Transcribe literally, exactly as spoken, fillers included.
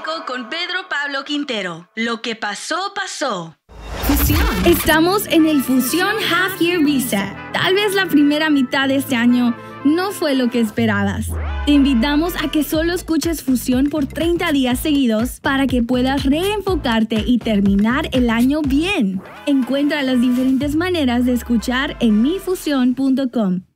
México con Pedro Pablo Quintero. Lo que pasó, pasó. Fusión. Estamos en el Fusión Half Year Reset. Tal vez la primera mitad de este año no fue lo que esperabas. Te invitamos a que solo escuches Fusión por treinta días seguidos para que puedas reenfocarte y terminar el año bien. Encuentra las diferentes maneras de escuchar en mi fusión punto com.